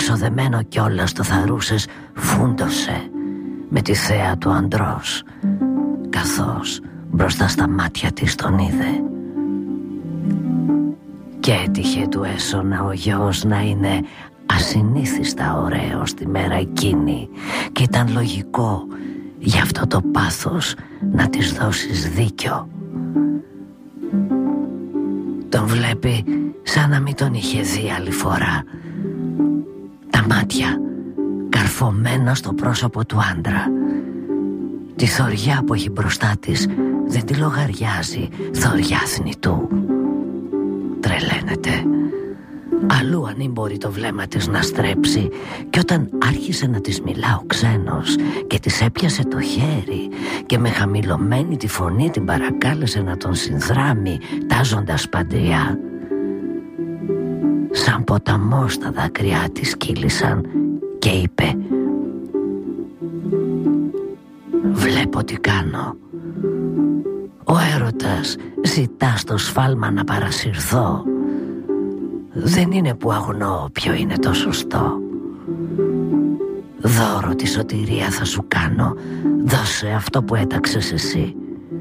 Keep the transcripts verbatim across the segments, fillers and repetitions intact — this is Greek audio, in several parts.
Μισοδεμένο κιόλας το θαρούσες φούντωσε με τη θέα του ανδρός, καθώς μπροστά στα μάτια της τον είδε. Και έτυχε του Έσωνα ο γιος να είναι ασυνήθιστα ωραίος τη μέρα εκείνη και ήταν λογικό γι' αυτό το πάθος να της δώσεις δίκιο. Τον βλέπει σαν να μην τον είχε δει άλλη φορά, τα μάτια καρφωμένα στο πρόσωπο του άντρα. Τη θωριά που έχει μπροστά της δεν τη λογαριάζει θωριά θνητού. Τρελαίνεται. Αλλού αν μπορεί το βλέμμα της να στρέψει, και όταν άρχισε να της μιλά ο ξένος και της έπιασε το χέρι και με χαμηλωμένη τη φωνή την παρακάλεσε να τον συνδράμει τάζοντας παντριά, σαν ποταμός τα δάκρυά της κύλησαν και είπε: «Βλέπω τι κάνω. Ο έρωτας ζητά στο σφάλμα να παρασυρθώ. Δεν είναι που αγνώ ποιο είναι το σωστό. Δώρο τη σωτηρία θα σου κάνω. Δώσε αυτό που έταξες εσύ».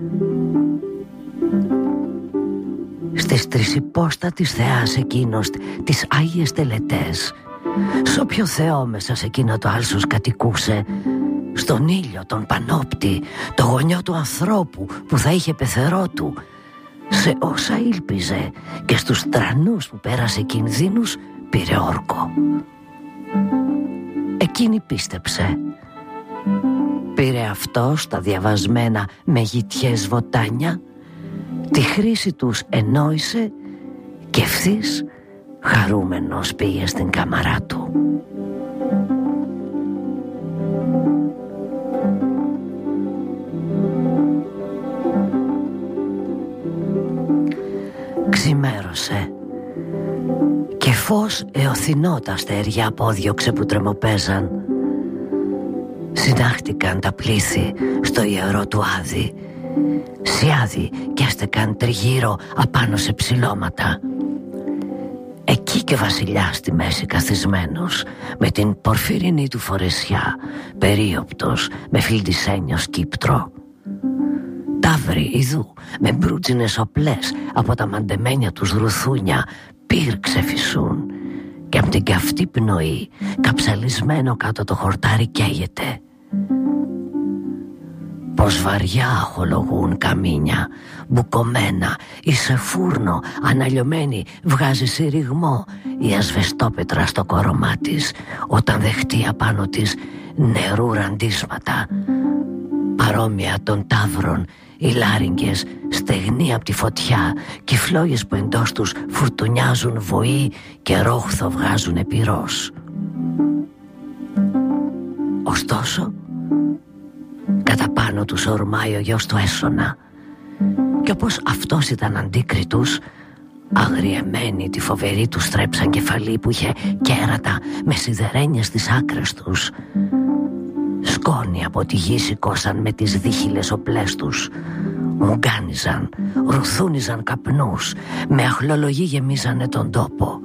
Στις τρισυπόστατης θεάς εκείνος τις Άγιες Τελετές, σ' όποιο θεό μέσα σε εκείνο το άλσος κατοικούσε, στον ήλιο, τον Πανόπτη, το γονιό του ανθρώπου που θα είχε πεθερό του, σε όσα ήλπιζε και στους τρανούς που πέρασε κινδύνους πήρε όρκο. Εκείνη πίστεψε. Πήρε αυτό στα διαβασμένα με γητιές βοτάνια, τη χρήση τους ενόησε και ευθύς χαρούμενος πήγε στην κάμαρά του. Ξημέρωσε και φως εωθινό τα αστέρια απόδιωξε που τρεμοπέζαν. Συνάχτηκαν τα πλήθη στο ιερό του Άδη, σιάδι και έστεκαν τριγύρω απάνω σε ψηλώματα. Εκεί και ο βασιλιάς στη μέση καθισμένος, με την πορφυρινή του φορεσιά, περίοπτος με φιλτισένιο σκύπτρο. Ταύροι ειδού με μπρούτζινες οπλές από τα μαντεμένια τους ρουθούνια πύρξε φυσούν, και απ' την καυτή πνοή καψαλισμένο κάτω το χορτάρι καίγεται. Πως βαριά αχολογούν καμίνια, μπουκωμένα ή σε φούρνο αναλιωμένη βγάζει συρριγμό η ασβεστόπετρα στο κορωμά της, όταν δεχτεί απάνω της νερού ραντίσματα. Παρόμοια των ταύρων οι λάριγγες στεγνοί από τη φωτιά και οι φλόγες που εντός τους φουρτουνιάζουν βοή και ρόχθο βγάζουν πυρός. Ωστόσο κατά πάνω τους ορμάει ο γιος του Έσωνα, και όπως αυτός ήταν αντίκριτους, αγριεμένοι τη φοβερή του στρέψαν κεφαλή που είχε κέρατα με σιδερένιες στις άκρες τους. Σκόνη από τη γη σηκώσαν με τις δίχυλες οπλές τους, μουγκάνιζαν, ρουθούνιζαν καπνούς, με αχλολογή γεμίζανε τον τόπο.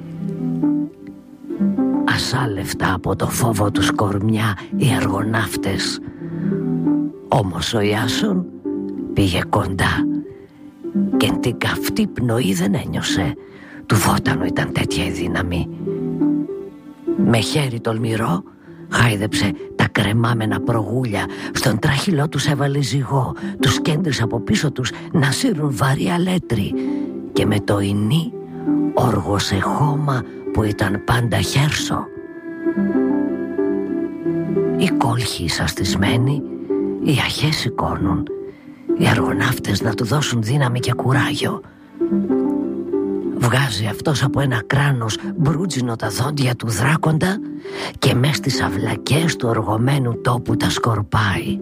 Ασάλευτα από το φόβο τους κορμιά οι αργοναύτες. Όμως ο Ιάσον πήγε κοντά και την καυτή πνοή δεν ένιωσε. Του βότανου ήταν τέτοια η δύναμη. Με χέρι τολμηρό χάιδεψε τα κρεμάμενα προγούλια, στον τράχυλό τους έβαλε ζυγό, τους κέντρισε από πίσω τους να σύρουν βαρύ αλέτρι, και με το ινί όργωσε χώμα που ήταν πάντα χέρσο. Οι κόλχοι σαστισμένοι, οι αχές σηκώνουν, οι αργοναύτες να του δώσουν δύναμη και κουράγιο. Βγάζει αυτός από ένα κράνος μπρούτζινο τα δόντια του δράκοντα και μες στις αυλακές του οργωμένου τόπου τα σκορπάει.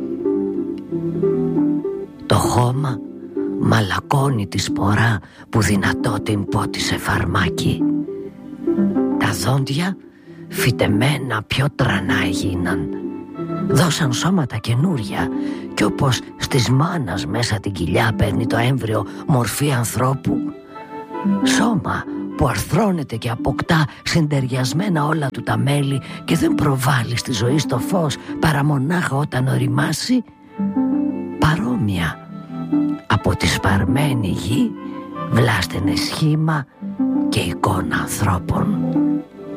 Το χώμα μαλακώνει τη σπορά που δυνατό την πότισε φαρμάκι. Τα δόντια φυτεμένα πιο τρανά έγιναν. Δώσαν σώματα καινούρια, και όπως στις μάνας μέσα την κοιλιά παίρνει το έμβριο μορφή ανθρώπου, σώμα που αρθρώνεται και αποκτά συντεριασμένα όλα του τα μέλη και δεν προβάλλει στη ζωή στο φως παρά μονάχα όταν οριμάσει, παρόμοια από τη σπαρμένη γη βλάστενε σχήμα και εικόνα ανθρώπων.